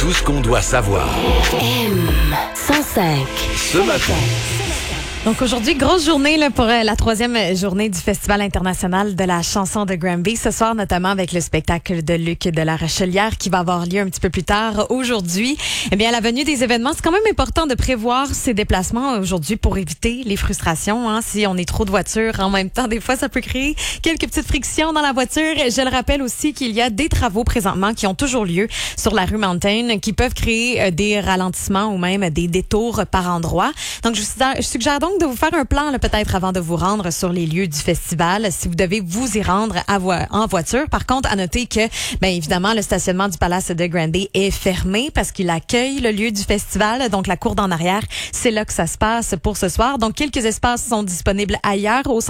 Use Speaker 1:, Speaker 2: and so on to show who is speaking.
Speaker 1: tout ce qu'on doit savoir.
Speaker 2: M105.
Speaker 1: Ce matin.
Speaker 3: Donc aujourd'hui, grosse journée là, pour la troisième journée du Festival international de la chanson de Granby. Ce soir, notamment avec le spectacle de Luc de la Rochelière qui va avoir lieu un petit peu plus tard aujourd'hui. Eh bien, à la venue des événements, c'est quand même important de prévoir ses déplacements aujourd'hui pour éviter les frustrations. Hein. Si on est trop de voitures en même temps, des fois, ça peut créer quelques petites frictions dans la voiture. Je le rappelle aussi qu'il y a des travaux présentement qui ont toujours lieu sur la rue Mountain qui peuvent créer des ralentissements ou même des détours par endroits. Donc, je suggère donc de vous faire un plan là, peut-être avant de vous rendre sur les lieux du festival si vous devez vous y rendre en voiture. Par contre, à noter que, bien évidemment, le stationnement du Palace de Granby est fermé parce qu'il accueille le lieu du festival. Donc, la cour d'en arrière, c'est là que ça se passe pour ce soir. Donc, quelques espaces sont disponibles ailleurs au